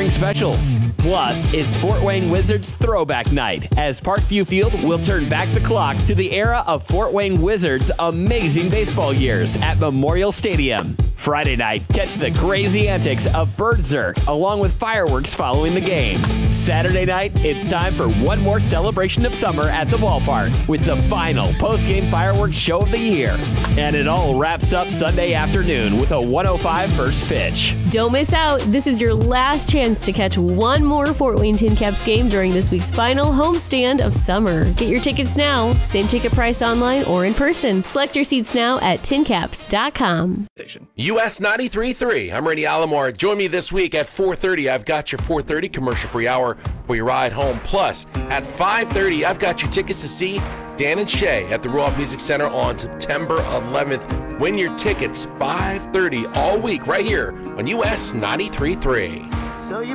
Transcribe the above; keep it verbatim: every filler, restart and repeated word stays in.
featuring specials. Plus, it's Fort Wayne Wizards Throwback Night, as Parkview Field will turn back the clock to the era of Fort Wayne Wizards' amazing baseball years at Memorial Stadium. Friday night, catch the crazy antics of Birdzerk, along with fireworks following the game. Saturday night, it's time for one more celebration of summer at the ballpark with the final post-game fireworks show of the year. And it all wraps up Sunday afternoon with a one oh five first pitch. Don't miss out. This is your last chance to catch one more Fort Wayne Tin Caps game during this week's final homestand of summer. Get your tickets now. Same ticket price online or in person. Select your seats now at tin caps dot com. U S ninety-three point three. I'm Randy Alomar. Join me this week at four thirty. I've got your four thirty commercial-free hour for your ride home. Plus, at five thirty, I've got your tickets to see Dan and Shay at the Ruoff Music Center on September eleventh. Win your tickets five thirty all week right here on U S ninety-three point three. So you